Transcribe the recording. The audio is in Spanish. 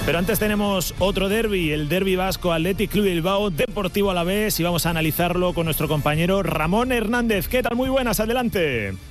Pero antes tenemos otro derbi, el derbi vasco, Athletic Club Bilbao, Deportivo Alavés, y vamos a analizarlo con nuestro compañero Ramón Hernández. ¿Qué tal? Muy buenas, adelante.